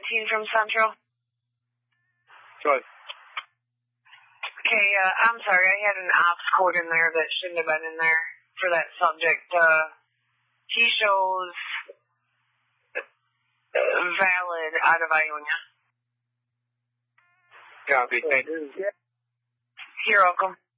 from Central. Good. Okay, I'm sorry, I had an ops code in there that shouldn't have been in there for that subject. He shows valid out of Ionia. Copy, thank you. You're welcome.